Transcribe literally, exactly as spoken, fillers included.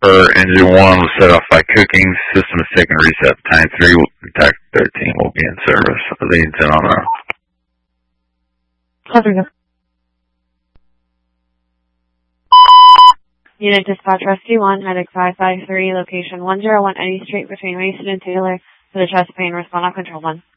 or engine one was set off by cooking. System is taking reset. Time three, attack thirteen will be in service. Leads in on a... Unit Dispatch Rescue one, Medic five five three, location one oh one Eddy Street between Mason and Taylor for the chest pain. Respond on Control one.